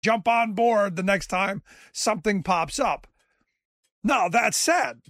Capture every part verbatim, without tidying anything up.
jump on board the next time something pops up. Now, that said,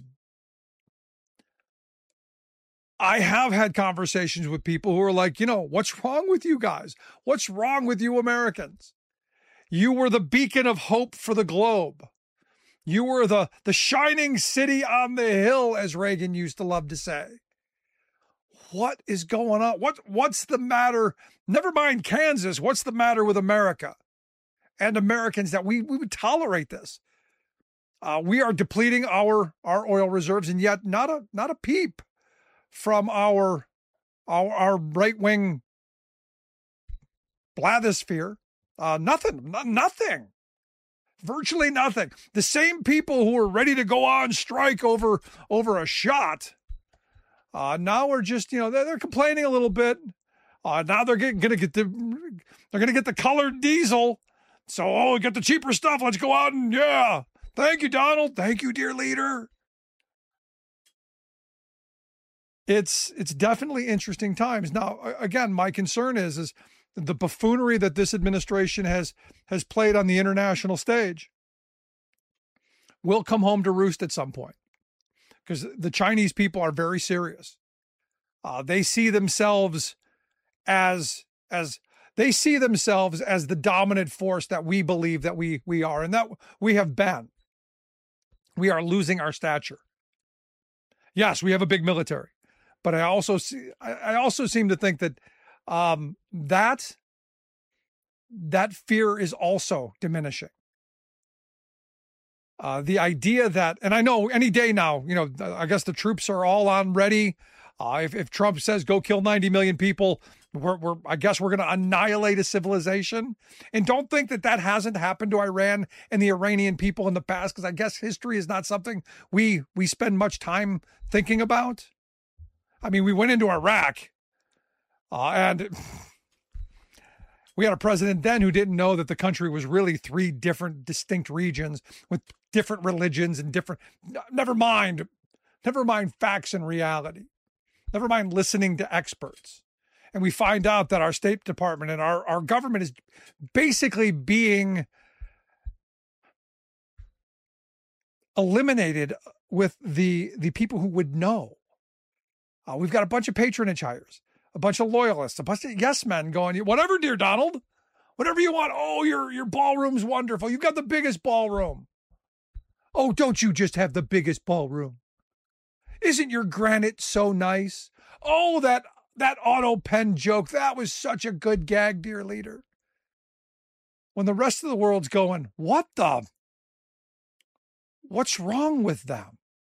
I have had conversations with people who are like, you know, what's wrong with you guys? What's wrong with you Americans? You were the beacon of hope for the globe. You were the, the shining city on the hill, as Reagan used to love to say. What is going on? What, what's the matter? Never mind Kansas. What's the matter with America and Americans that we, we would tolerate this? Uh, we are depleting our, our oil reserves, and yet not a, not a peep from our, our, our right-wing blathosphere. Uh, nothing, n- nothing, virtually nothing. The same people who are ready to go on strike over, over a shot, uh, now are just, you know, they're, they're complaining a little bit. Uh, now they're going to get the, they're going to get the colored diesel. So, oh, we get the cheaper stuff. Let's go out and, yeah. Thank you, Donald. Thank you, dear leader. It's, it's definitely interesting times. Now, again, my concern is, is, the buffoonery that this administration has has played on the international stage will come home to roost at some point, because the Chinese people are very serious. Uh, they see themselves as as they see themselves as the dominant force that we believe that we we are, and that we have been. We are losing our stature. Yes, we have a big military, but I also see I, I also seem to think that. Um, that, that fear is also diminishing. Uh, the idea that, and I know any day now, you know, I guess the troops are all on ready. Uh, if, if Trump says go kill ninety million people, we're, we're I guess we're going to annihilate a civilization. And don't think that that hasn't happened to Iran and the Iranian people in the past, because I guess history is not something we, we spend much time thinking about. I mean, we went into Iraq. Uh, and we had a president then who didn't know that the country was really three different distinct regions with different religions and different, never mind, never mind facts and reality, never mind listening to experts. And we find out that our State Department and our, our government is basically being eliminated with the, the people who would know. Uh, we've got a bunch of patronage hires. A bunch of loyalists, a bunch of yes men going, whatever, dear Donald, whatever you want. Oh, your, your ballroom's wonderful. You've got the biggest ballroom. Oh, don't you just have the biggest ballroom? Isn't your granite so nice? Oh, that, that auto pen joke. That was such a good gag, dear leader. When the rest of the world's going, what the, what's wrong with them?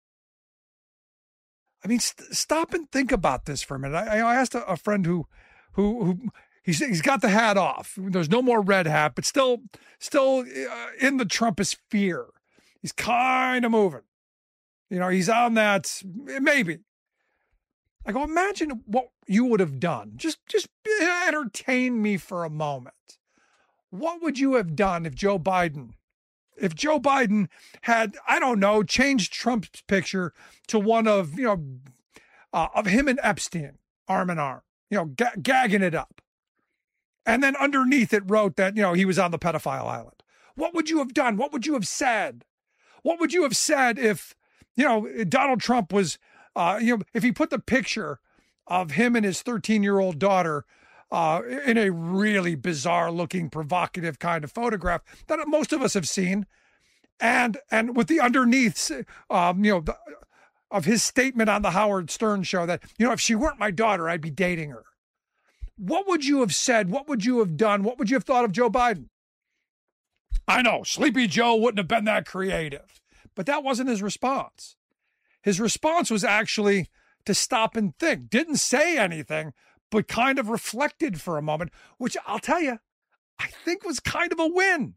I mean, st- stop and think about this for a minute. I, I asked a, a friend who, who, who he's he's got the hat off. There's no more red hat, but still, still uh, in the Trumpist fear. He's kind of moving. You know, he's on that maybe. I go, imagine what you would have done. Just, just entertain me for a moment. What would you have done if Joe Biden? If Joe Biden had, I don't know, changed Trump's picture to one of, you know, uh, of him and Epstein, arm in arm, you know, ga- gagging it up. And then underneath it wrote that, you know, he was on the pedophile island. What would you have done? What would you have said? What would you have said if, you know, Donald Trump was, uh, you know, if he put the picture of him and his thirteen-year-old daughter Uh, in a really bizarre looking, provocative kind of photograph that most of us have seen. And, and with the underneath, um, you know, the, of his statement on the Howard Stern show that, you know, if she weren't my daughter, I'd be dating her. What would you have said? What would you have done? What would you have thought of Joe Biden? I know Sleepy Joe wouldn't have been that creative, but that wasn't his response. His response was actually to stop and think, didn't say anything, but kind of reflected for a moment, which I'll tell you, I think was kind of a win.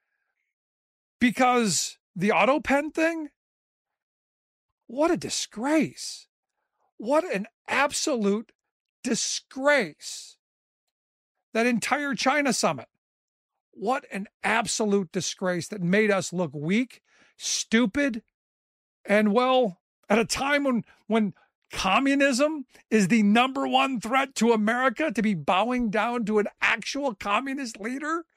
Because the auto pen thing, what a disgrace. What an absolute disgrace. That entire China summit, what an absolute disgrace that made us look weak, stupid, and well, at a time when, when communism is the number one threat to America, to be bowing down to an actual communist leader.